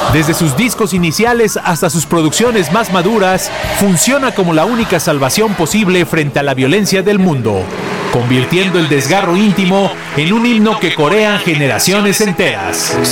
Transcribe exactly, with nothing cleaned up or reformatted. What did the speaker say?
Desde sus discos iniciales hasta sus producciones más maduras, funciona como la única salvación posible frente a la violencia del mundo, convirtiendo el desgarro íntimo en un himno que corean generaciones enteras.